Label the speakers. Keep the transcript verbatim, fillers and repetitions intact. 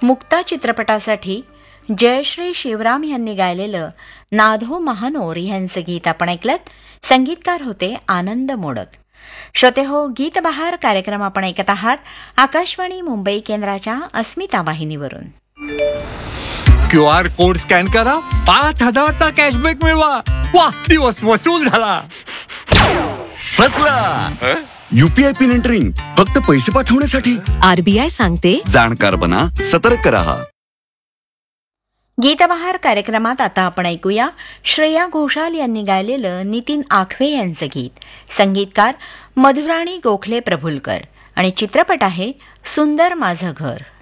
Speaker 1: मुक्ता चित्रपटासाठी जयश्री शिवराम यांनी गायलेलं नाधो महानोर यांचं गीत आपण ऐकलत. संगीतकार होते आनंद मोडक. श्रोते हो, गीत बहार कार्यक्रम आपण ऐकत आहात आकाशवाणी मुंबई केंद्राच्या अस्मिता वाहिनीवरून.
Speaker 2: क्यू आर कोड स्कॅन करा, पाच हजारचा कॅशबॅक मिळवा. वा, दिवस वसूल झाला.
Speaker 3: फसला. यूपीआय पिन एंटरिंग फक्त पैसे पाठवण्यासाठी.
Speaker 4: आरबीआय सांगते,
Speaker 3: जाणकार बना, सतर्क रहा.
Speaker 1: गीतबहार कार्यक्रमात आता आपण ऐकूया श्रेया घोषाल यांनी गायलेलं नितीन आखवे यांचं गीत. संगीतकार मधुराणी गोखले प्रभुलकर आणि चित्रपट आहे सुंदर माझं घर.